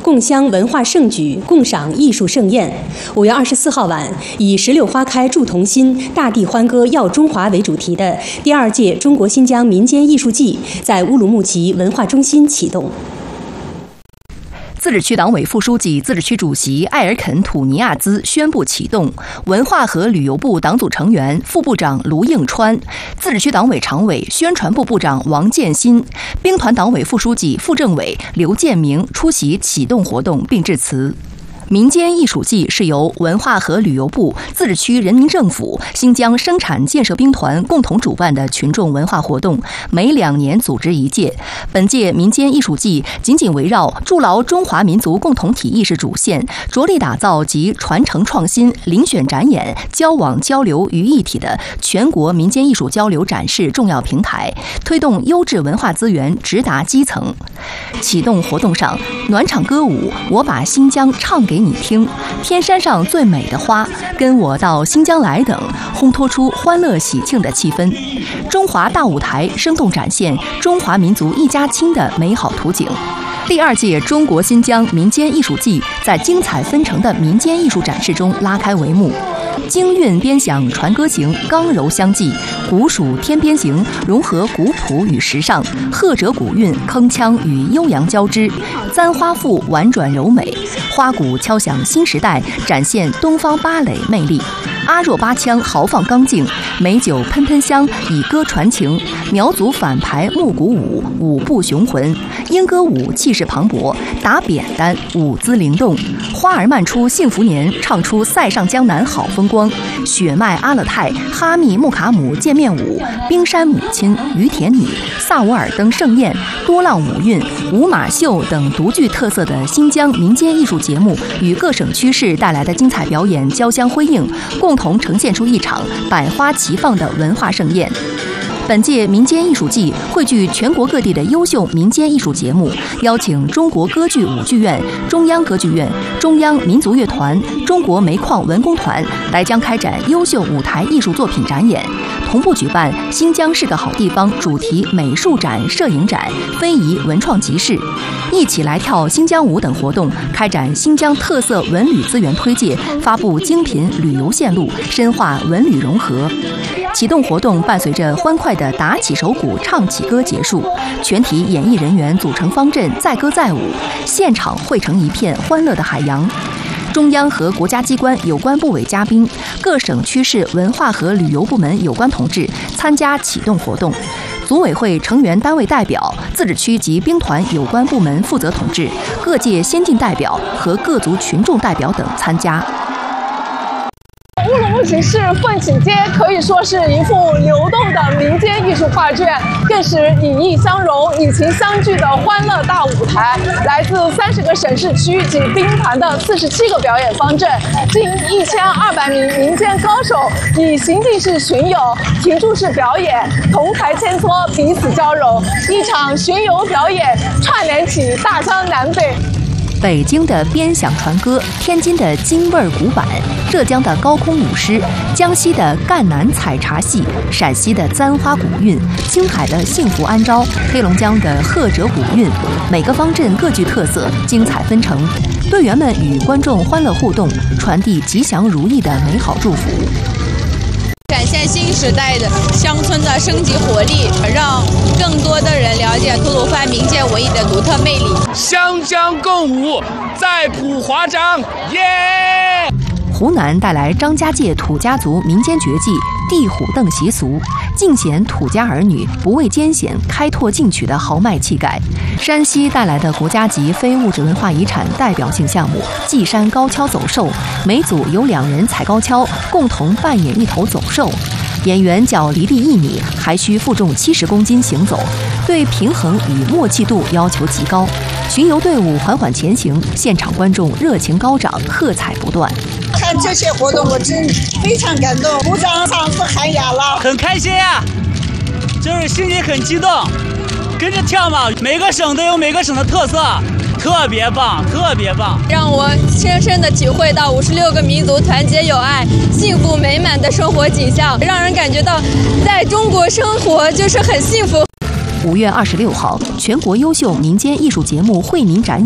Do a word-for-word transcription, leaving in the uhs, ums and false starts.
共襄文化盛举，共赏艺术盛宴。五月二十四号晚，以“石榴花开铸同心，大地欢歌耀中华”为主题的第二届中国新疆民间艺术季在乌鲁木齐文化中心启动。 自治区党委副书记、自治区主席艾尔肯·土尼亚兹宣布启动，文化和旅游部党组成员、副部长卢应川，自治区党委常委、宣传部部长王建新，兵团党委副书记、副政委刘建明出席启动活动并致辞。民间艺术季是由文化和旅游部、自治区人民政府、新疆生产建设兵团共同主办的群众文化活动，每两年组织一届。本届民间艺术季紧紧围绕筑牢中华民族共同体意识主线，着力打造集传承创新、遴选展演、交往交流于一体的全国民间艺术交流展示重要平台，推动优质文化资源直达基层。启动活动上，暖场歌舞《我把新疆唱给你听》，天山上最美的花，跟我到新疆来等，烘托出欢乐喜庆的气氛。中华大舞台生动展现中华民族一家亲的美好图景。第二届中国新疆民间艺术季在精彩纷呈的民间艺术展示中拉开帷幕。京韵边响传歌行刚柔相济，古蜀天边行融合古朴与时尚，赫哲古韵铿锵与悠扬交织，簪花赋婉转柔美，花鼓敲响新时代，展现东方芭蕾魅力。阿若巴腔豪放刚劲，美酒喷喷香以歌传情，苗族反排木鼓舞舞步雄浑，莺歌舞气势磅礴，打扁担舞姿灵动，花儿漫出幸福年，唱出塞上江南好风光，血脉阿勒泰哈密木卡姆见面舞，冰山母亲于田女萨瓦尔登盛宴，多浪舞韵舞马秀等独具特色的新疆民间艺术节目与各省区市带来的精彩表演交相辉映，共同呈现出一场百花齐放的文化盛宴。本届民间艺术季汇聚全国各地的优秀民间艺术节目，邀请中国歌剧舞剧院、中央歌剧院、中央民族乐团、中国煤矿文工团来将开展优秀舞台艺术作品展演，同步举办新疆是个好地方主题美术展、摄影展、非遗文创集市，一起来跳新疆舞等活动，开展新疆特色文旅资源推介，发布精品旅游线路，深化文旅融合。启动活动伴随着欢快的打起手鼓、唱起歌结束，全体演艺人员组成方阵，载歌载舞，现场汇成一片欢乐的海洋。中央和国家机关有关部委嘉宾、各省区市文化和旅游部门有关同志参加启动活动，组委会成员单位代表、自治区及兵团有关部门负责同志、各界先进代表和各族群众代表等参加。 乌鲁木齐市奋起街可以说是一幅流动的民间艺术画卷，更是以艺相融、以情相聚的欢乐大舞台。来自三十个省市区及兵团的四十七个表演方阵，近一千二百名民间高手以行进式巡游、停驻式表演、同台切磋，彼此交融，一场巡游表演串联起大江南北。 北京的边响传歌，天津的京味儿古板，浙江的高空舞狮，江西的赣南采茶戏，陕西的簪花古韵，青海的幸福安招，黑龙江的赫哲古韵，每个方阵各具特色，精彩纷呈。队员们与观众欢乐互动，传递吉祥如意的美好祝福。 展现新时代的乡村的升级活力，让更多的人了解吐鲁番民间文艺的独特魅力。 湘江共舞，在普华章，耶！ 湖南带来张家界土家族民间绝技地虎蹬习俗，尽显土家儿女不畏艰险、开拓进取的豪迈气概。山西带来的国家级非物质文化遗产代表性项目稷山高跷走兽，每组有两人踩高跷，共同扮演一头走兽。演员脚离地一米，还需负重七十公斤行走，对平衡与默契度要求极高。巡游队伍缓缓前行，现场观众热情高涨，喝彩不断。 看这些活动，我真非常感动，鼓掌嗓子喊哑了， 很开心呀、啊，就是心里很激动，跟着跳嘛，每个省都有每个省的特色。特别棒，特别棒， 让我深深地体会到五十六个民族团结友爱、幸福美满的生活景象，让人感觉到在中国生活就是很幸福。 五月二十六号，全国优秀民间艺术节目惠民展演